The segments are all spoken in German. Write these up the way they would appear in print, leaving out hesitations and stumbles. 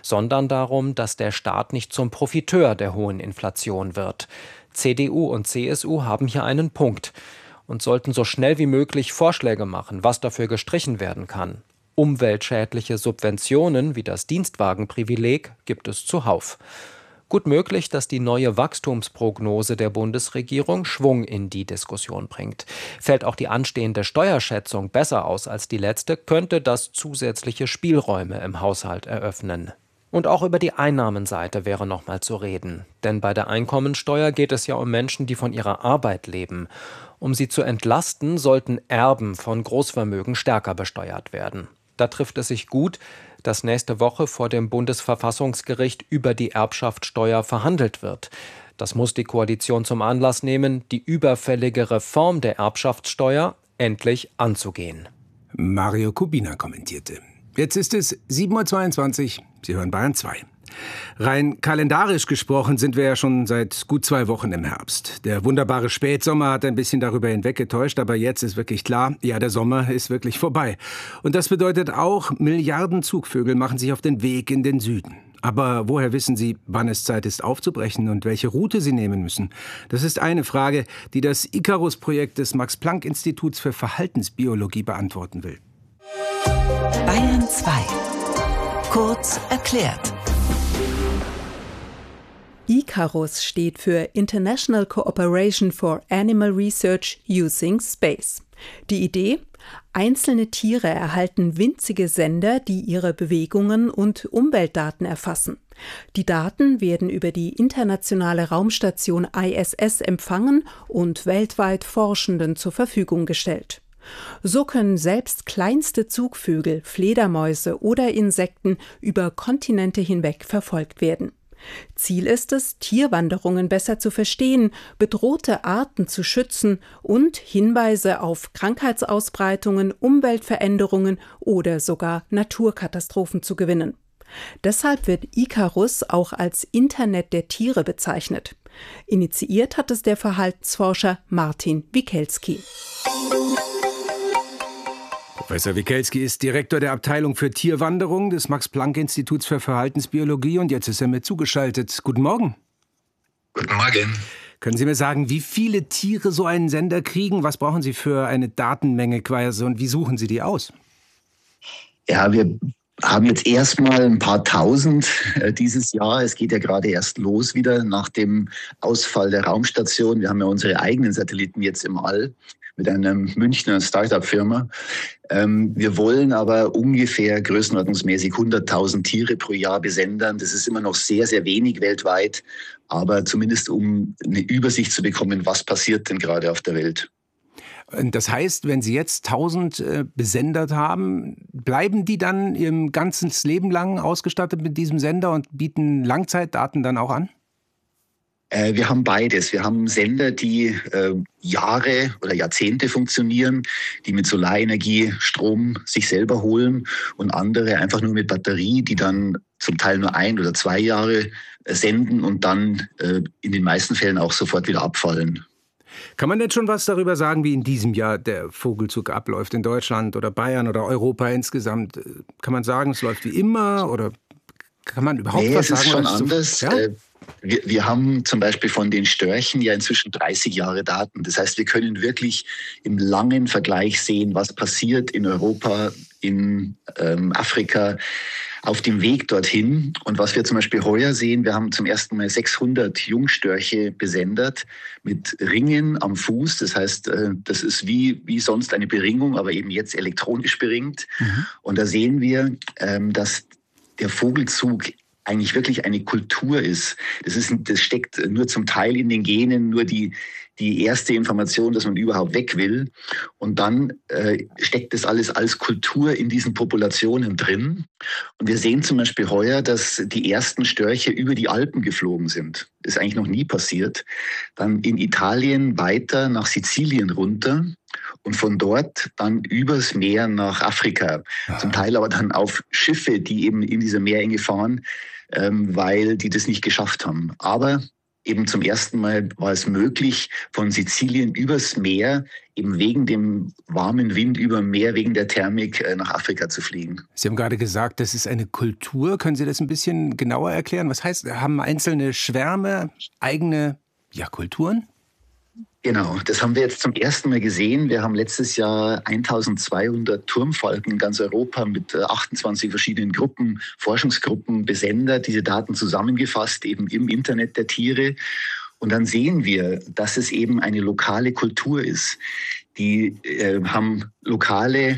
sondern darum, dass der Staat nicht zum Profiteur der hohen Inflation wird. CDU und CSU haben hier einen Punkt und sollten so schnell wie möglich Vorschläge machen, was dafür gestrichen werden kann. Umweltschädliche Subventionen wie das Dienstwagenprivileg gibt es zuhauf. Gut möglich, dass die neue Wachstumsprognose der Bundesregierung Schwung in die Diskussion bringt. Fällt auch die anstehende Steuerschätzung besser aus als die letzte, könnte das zusätzliche Spielräume im Haushalt eröffnen. Und auch über die Einnahmenseite wäre noch mal zu reden. Denn bei der Einkommensteuer geht es ja um Menschen, die von ihrer Arbeit leben. Um sie zu entlasten, sollten Erben von Großvermögen stärker besteuert werden. Da trifft es sich gut, dass nächste Woche vor dem Bundesverfassungsgericht über die Erbschaftssteuer verhandelt wird. Das muss die Koalition zum Anlass nehmen, die überfällige Reform der Erbschaftssteuer endlich anzugehen. Mario Kubina kommentierte. Jetzt ist es 7:22 Uhr. Sie hören Bayern 2. Rein kalendarisch gesprochen sind wir ja schon seit gut 2 Wochen im Herbst. Der wunderbare Spätsommer hat ein bisschen darüber hinweggetäuscht, aber jetzt ist wirklich klar, ja, der Sommer ist wirklich vorbei. Und das bedeutet auch, Milliarden Zugvögel machen sich auf den Weg in den Süden. Aber woher wissen Sie, wann es Zeit ist aufzubrechen und welche Route Sie nehmen müssen? Das ist eine Frage, die das Icarus-Projekt des Max-Planck-Instituts für Verhaltensbiologie beantworten will. Bayern 2. Kurz erklärt. Icarus steht für International Cooperation for Animal Research Using Space. Die Idee? Einzelne Tiere erhalten winzige Sender, die ihre Bewegungen und Umweltdaten erfassen. Die Daten werden über die internationale Raumstation ISS empfangen und weltweit Forschenden zur Verfügung gestellt. So können selbst kleinste Zugvögel, Fledermäuse oder Insekten über Kontinente hinweg verfolgt werden. Ziel ist es, Tierwanderungen besser zu verstehen, bedrohte Arten zu schützen und Hinweise auf Krankheitsausbreitungen, Umweltveränderungen oder sogar Naturkatastrophen zu gewinnen. Deshalb wird Icarus auch als Internet der Tiere bezeichnet. Initiiert hat es der Verhaltensforscher Martin Wikelski. Professor Wikelski ist Direktor der Abteilung für Tierwanderung des Max-Planck-Instituts für Verhaltensbiologie und jetzt ist er mir zugeschaltet. Guten Morgen. Guten Morgen. Können Sie mir sagen, wie viele Tiere so einen Sender kriegen? Was brauchen Sie für eine Datenmenge quasi und wie suchen Sie die aus? Ja, wir haben jetzt erstmal ein paar tausend dieses Jahr. Es geht ja gerade erst los wieder nach dem Ausfall der Raumstation. Wir haben ja unsere eigenen Satelliten jetzt im All mit einer Münchner Start-up-Firma. Wir wollen aber ungefähr größenordnungsmäßig 100.000 Tiere pro Jahr besendern. Das ist immer noch sehr, sehr wenig weltweit, aber zumindest um eine Übersicht zu bekommen, was passiert denn gerade auf der Welt. Das heißt, wenn Sie jetzt 1000 besendert haben, bleiben die dann ihr ganzes Leben lang ausgestattet mit diesem Sender und bieten Langzeitdaten dann auch an? Wir haben beides. Wir haben Sender, die Jahre oder Jahrzehnte funktionieren, die mit Solarenergie Strom sich selber holen und andere einfach nur mit Batterie, die dann zum Teil nur 1 oder 2 Jahre senden und dann in den meisten Fällen auch sofort wieder abfallen. Kann man denn schon was darüber sagen, wie in diesem Jahr der Vogelzug abläuft in Deutschland oder Bayern oder Europa insgesamt? Kann man sagen, es läuft wie immer oder kann man überhaupt was sagen? Es ist schon anders. Ja? Wir haben zum Beispiel von den Störchen ja inzwischen 30 Jahre Daten. Das heißt, wir können wirklich im langen Vergleich sehen, was passiert in Europa, in Afrika, auf dem Weg dorthin. Und was wir zum Beispiel heuer sehen, wir haben zum ersten Mal 600 Jungstörche besendert mit Ringen am Fuß. Das heißt, das ist wie sonst eine Beringung, aber eben jetzt elektronisch beringt. Mhm. Und da sehen wir, dass der Vogelzug eigentlich wirklich eine Kultur ist. Das steckt nur zum Teil in den Genen, nur die erste Information, dass man überhaupt weg will. Und dann steckt das alles als Kultur in diesen Populationen drin. Und wir sehen zum Beispiel heuer, dass die ersten Störche über die Alpen geflogen sind. Das ist eigentlich noch nie passiert. Dann in Italien weiter nach Sizilien runter. Und von dort dann übers Meer nach Afrika. Zum Teil aber dann auf Schiffe, die eben in dieser Meerenge fahren, weil die das nicht geschafft haben. Aber eben zum ersten Mal war es möglich, von Sizilien übers Meer, eben wegen dem warmen Wind über Meer, wegen der Thermik nach Afrika zu fliegen. Sie haben gerade gesagt, das ist eine Kultur. Können Sie das ein bisschen genauer erklären? Was heißt, haben einzelne Schwärme eigene Kulturen? Genau, das haben wir jetzt zum ersten Mal gesehen. Wir haben letztes Jahr 1200 Turmfalken in ganz Europa mit 28 verschiedenen Gruppen, Forschungsgruppen, Besender, diese Daten zusammengefasst, eben im Internet der Tiere. Und dann sehen wir, dass es eben eine lokale Kultur ist. Die haben lokale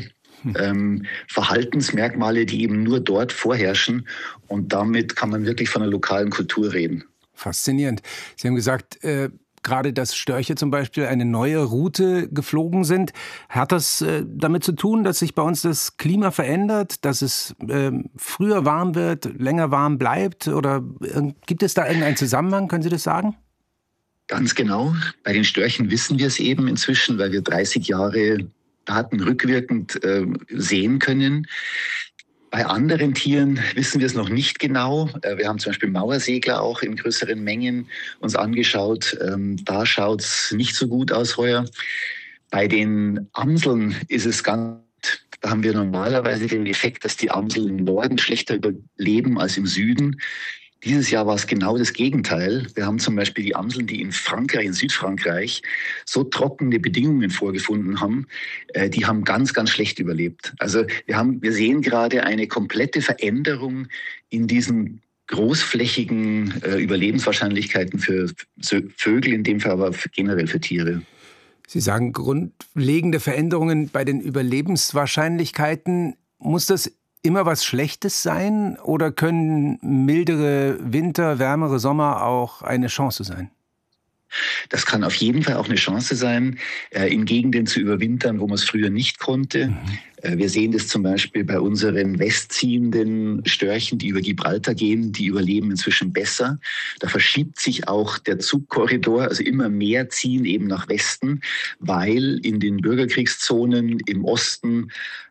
Verhaltensmerkmale, die eben nur dort vorherrschen. Und damit kann man wirklich von einer lokalen Kultur reden. Faszinierend. Sie haben gesagt, gerade, dass Störche zum Beispiel eine neue Route geflogen sind. Hat das damit zu tun, dass sich bei uns das Klima verändert, dass es früher warm wird, länger warm bleibt? Oder gibt es da irgendeinen Zusammenhang? Können Sie das sagen? Ganz genau. Bei den Störchen wissen wir es eben inzwischen, weil wir 30 Jahre Daten rückwirkend sehen können. Bei anderen Tieren wissen wir es noch nicht genau. Wir haben zum Beispiel Mauersegler auch in größeren Mengen uns angeschaut. Da schaut es nicht so gut aus heuer. Bei den Amseln ist es da haben wir normalerweise den Effekt, dass die Amseln im Norden schlechter überleben als im Süden. Dieses Jahr war es genau das Gegenteil. Wir haben zum Beispiel die Amseln, die in Südfrankreich, so trockene Bedingungen vorgefunden haben, die haben ganz, ganz schlecht überlebt. Also wir sehen gerade eine komplette Veränderung in diesen großflächigen Überlebenswahrscheinlichkeiten für Vögel, in dem Fall aber generell für Tiere. Sie sagen grundlegende Veränderungen bei den Überlebenswahrscheinlichkeiten. Muss das immer was Schlechtes sein oder können mildere Winter, wärmere Sommer auch eine Chance sein? Das kann auf jeden Fall auch eine Chance sein, in Gegenden zu überwintern, wo man es früher nicht konnte. Wir sehen das zum Beispiel bei unseren westziehenden Störchen, die über Gibraltar gehen, die überleben inzwischen besser. Da verschiebt sich auch der Zugkorridor, also immer mehr ziehen eben nach Westen, weil in den Bürgerkriegszonen im Osten,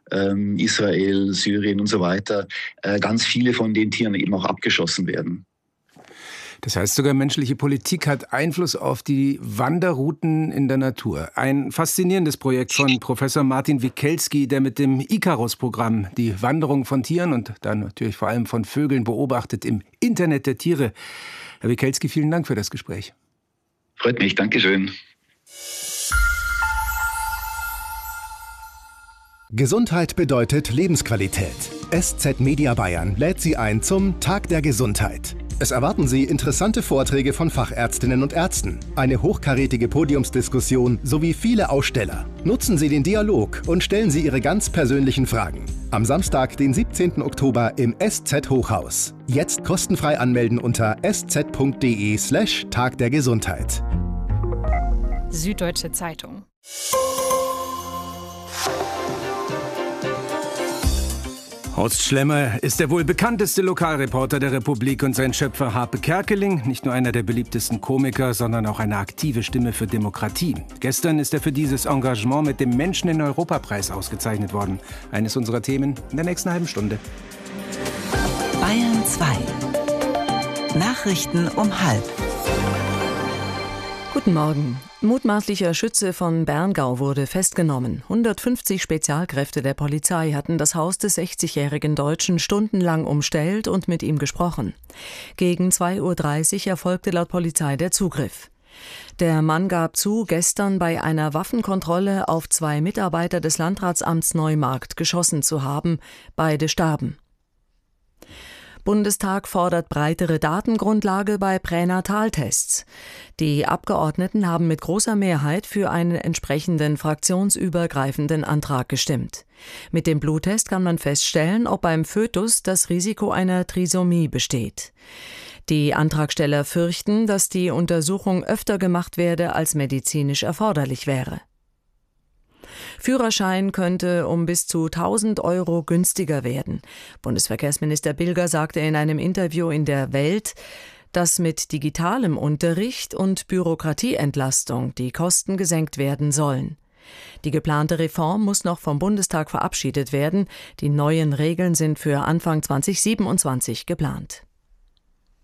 Israel, Syrien und so weiter, ganz viele von den Tieren eben auch abgeschossen werden. Das heißt, sogar menschliche Politik hat Einfluss auf die Wanderrouten in der Natur. Ein faszinierendes Projekt von Professor Martin Wikelski, der mit dem Icarus-Programm die Wanderung von Tieren und dann natürlich vor allem von Vögeln beobachtet im Internet der Tiere. Herr Wikelski, vielen Dank für das Gespräch. Freut mich, Dankeschön. Gesundheit bedeutet Lebensqualität. SZ Media Bayern lädt Sie ein zum Tag der Gesundheit. Es erwarten Sie interessante Vorträge von Fachärztinnen und Ärzten, eine hochkarätige Podiumsdiskussion sowie viele Aussteller. Nutzen Sie den Dialog und stellen Sie Ihre ganz persönlichen Fragen. Am Samstag, den 17. Oktober im SZ Hochhaus. Jetzt kostenfrei anmelden unter sz.de/Tag der Gesundheit. Süddeutsche Zeitung. Horst Schlemmer ist der wohl bekannteste Lokalreporter der Republik und sein Schöpfer Harpe Kerkeling, nicht nur einer der beliebtesten Komiker, sondern auch eine aktive Stimme für Demokratie. Gestern ist er für dieses Engagement mit dem Menschen in Europapreis ausgezeichnet worden. Eines unserer Themen in der nächsten halben Stunde. Bayern 2. Nachrichten um 12:30. Guten Morgen. Mutmaßlicher Schütze von Berngau wurde festgenommen. 150 Spezialkräfte der Polizei hatten das Haus des 60-jährigen Deutschen stundenlang umstellt und mit ihm gesprochen. Gegen 2:30 Uhr erfolgte laut Polizei der Zugriff. Der Mann gab zu, gestern bei einer Waffenkontrolle auf 2 Mitarbeiter des Landratsamts Neumarkt geschossen zu haben. Beide starben. Bundestag fordert breitere Datengrundlage bei Pränataltests. Die Abgeordneten haben mit großer Mehrheit für einen entsprechenden fraktionsübergreifenden Antrag gestimmt. Mit dem Bluttest kann man feststellen, ob beim Fötus das Risiko einer Trisomie besteht. Die Antragsteller fürchten, dass die Untersuchung öfter gemacht werde, als medizinisch erforderlich wäre. Führerschein könnte um bis zu 1.000 € günstiger werden. Bundesverkehrsminister Bilger sagte in einem Interview in der Welt, dass mit digitalem Unterricht und Bürokratieentlastung die Kosten gesenkt werden sollen. Die geplante Reform muss noch vom Bundestag verabschiedet werden. Die neuen Regeln sind für Anfang 2027 geplant.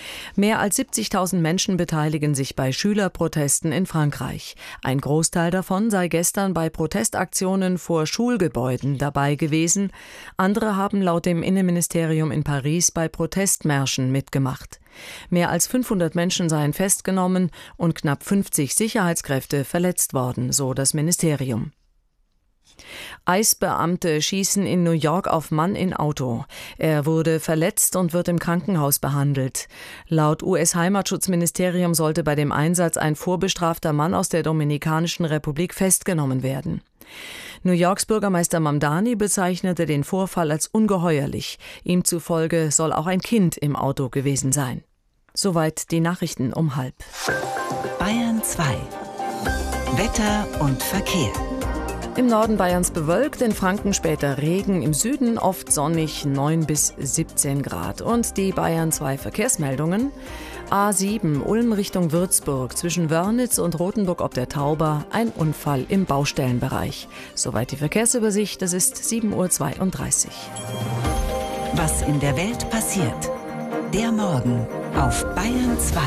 Mehr als 70.000 Menschen beteiligen sich bei Schülerprotesten in Frankreich. Ein Großteil davon sei gestern bei Protestaktionen vor Schulgebäuden dabei gewesen. Andere haben laut dem Innenministerium in Paris bei Protestmärschen mitgemacht. Mehr als 500 Menschen seien festgenommen und knapp 50 Sicherheitskräfte verletzt worden, so das Ministerium. Eisbeamte schießen in New York auf Mann in Auto. Er wurde verletzt und wird im Krankenhaus behandelt. Laut US-Heimatschutzministerium sollte bei dem Einsatz ein vorbestrafter Mann aus der Dominikanischen Republik festgenommen werden. New Yorks Bürgermeister Mamdani bezeichnete den Vorfall als ungeheuerlich. Ihm zufolge soll auch ein Kind im Auto gewesen sein. Soweit die Nachrichten um 12:30. Bayern 2. Wetter und Verkehr. Im Norden Bayerns bewölkt, in Franken später Regen, im Süden oft sonnig, 9 bis 17 Grad. Und die Bayern 2 Verkehrsmeldungen. A7 Ulm Richtung Würzburg, zwischen Wörnitz und Rothenburg ob der Tauber, ein Unfall im Baustellenbereich. Soweit die Verkehrsübersicht, das ist 7:32 Uhr. Was in der Welt passiert. Der Morgen auf Bayern 2.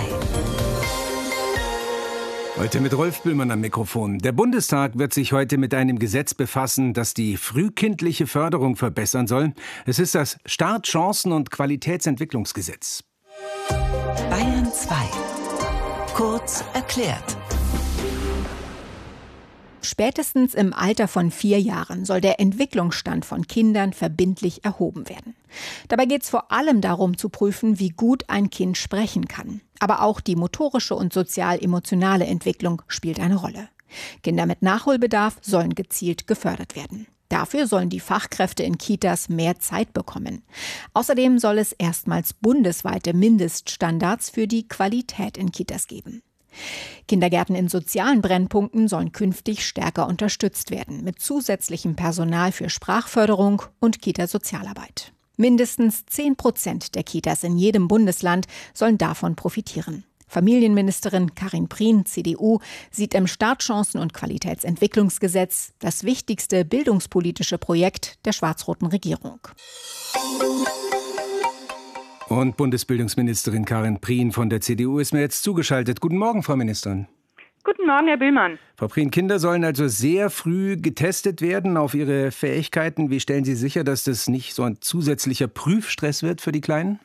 Heute mit Rolf Bühlmann am Mikrofon. Der Bundestag wird sich heute mit einem Gesetz befassen, das die frühkindliche Förderung verbessern soll. Es ist das Start-, Chancen- und Qualitätsentwicklungsgesetz. Bayern 2. Kurz erklärt. Spätestens im Alter von 4 Jahren soll der Entwicklungsstand von Kindern verbindlich erhoben werden. Dabei geht es vor allem darum zu prüfen, wie gut ein Kind sprechen kann. Aber auch die motorische und sozial-emotionale Entwicklung spielt eine Rolle. Kinder mit Nachholbedarf sollen gezielt gefördert werden. Dafür sollen die Fachkräfte in Kitas mehr Zeit bekommen. Außerdem soll es erstmals bundesweite Mindeststandards für die Qualität in Kitas geben. Kindergärten in sozialen Brennpunkten sollen künftig stärker unterstützt werden, mit zusätzlichem Personal für Sprachförderung und Kita-Sozialarbeit. Mindestens 10% der Kitas in jedem Bundesland sollen davon profitieren. Familienministerin Karin Prien, CDU, sieht im Startchancen- und Qualitätsentwicklungsgesetz das wichtigste bildungspolitische Projekt der schwarz-roten Regierung. Und Bundesbildungsministerin Karin Prien von der CDU ist mir jetzt zugeschaltet. Guten Morgen, Frau Ministerin. Guten Morgen, Herr Bühlmann. Frau Prien, Kinder sollen also sehr früh getestet werden auf ihre Fähigkeiten. Wie stellen Sie sicher, dass das nicht so ein zusätzlicher Prüfstress wird für die Kleinen?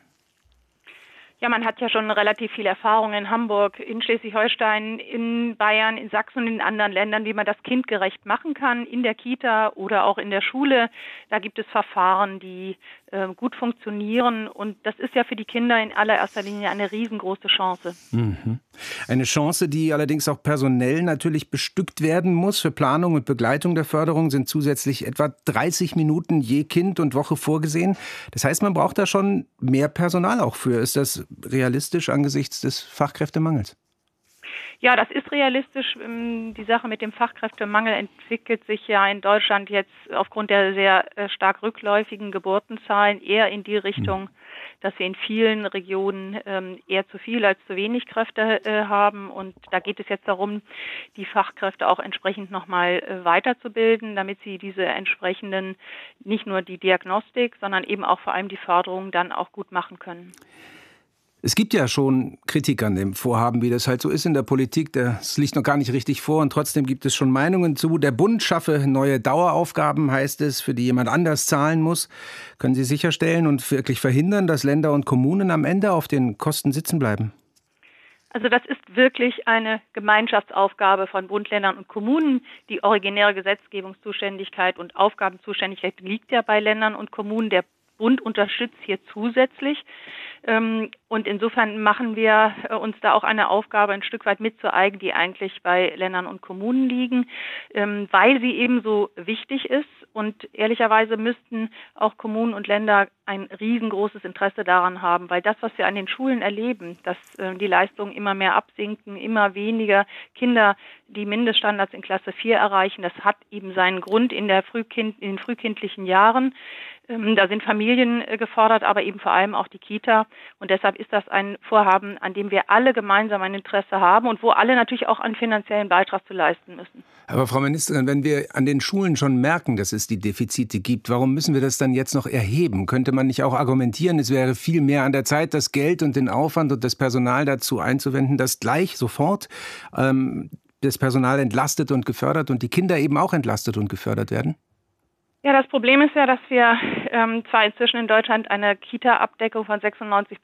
Ja, man hat ja schon relativ viel Erfahrung in Hamburg, in Schleswig-Holstein, in Bayern, in Sachsen und in anderen Ländern, wie man das kindgerecht machen kann, in der Kita oder auch in der Schule. Da gibt es Verfahren, die gut funktionieren. Und das ist ja für die Kinder in allererster Linie eine riesengroße Chance. Mhm. Eine Chance, die allerdings auch personell natürlich bestückt werden muss. Für Planung und Begleitung der Förderung sind zusätzlich etwa 30 Minuten je Kind und Woche vorgesehen. Das heißt, man braucht da schon mehr Personal auch für. Ist das realistisch angesichts des Fachkräftemangels? Ja, das ist realistisch. Die Sache mit dem Fachkräftemangel entwickelt sich ja in Deutschland jetzt aufgrund der sehr stark rückläufigen Geburtenzahlen eher in die Richtung, dass wir in vielen Regionen eher zu viel als zu wenig Kräfte haben. Und da geht es jetzt darum, die Fachkräfte auch entsprechend nochmal weiterzubilden, damit sie diese entsprechenden, nicht nur die Diagnostik, sondern eben auch vor allem die Förderung dann auch gut machen können. Es gibt ja schon Kritik an dem Vorhaben, wie das halt so ist in der Politik. Das liegt noch gar nicht richtig vor und trotzdem gibt es schon Meinungen zu. Der Bund schaffe neue Daueraufgaben, heißt es, für die jemand anders zahlen muss. Können Sie sicherstellen und wirklich verhindern, dass Länder und Kommunen am Ende auf den Kosten sitzen bleiben? Also das ist wirklich eine Gemeinschaftsaufgabe von Bund, Ländern und Kommunen. Die originäre Gesetzgebungszuständigkeit und Aufgabenzuständigkeit liegt ja bei Ländern und Kommunen. Der Bund unterstützt hier zusätzlich. Und insofern machen wir uns da auch eine Aufgabe ein Stück weit mit zu eigen, die eigentlich bei Ländern und Kommunen liegen, weil sie eben so wichtig ist. Und ehrlicherweise müssten auch Kommunen und Länder ein riesengroßes Interesse daran haben, weil das, was wir an den Schulen erleben, dass die Leistungen immer mehr absinken, immer weniger Kinder die Mindeststandards in Klasse 4 erreichen, das hat eben seinen Grund in den frühkindlichen Jahren. Da sind Familien gefordert, aber eben vor allem auch die Kita. Und deshalb ist das ein Vorhaben, an dem wir alle gemeinsam ein Interesse haben und wo alle natürlich auch einen finanziellen Beitrag zu leisten müssen. Aber Frau Ministerin, wenn wir an den Schulen schon merken, dass es die Defizite gibt, warum müssen wir das dann jetzt noch erheben? Könnte man nicht auch argumentieren, es wäre viel mehr an der Zeit, das Geld und den Aufwand und das Personal dazu einzuwenden, dass gleich sofort das Personal entlastet und gefördert und die Kinder eben auch entlastet und gefördert werden? Ja, das Problem ist ja, dass wir zwar inzwischen in Deutschland eine Kita-Abdeckung von 96%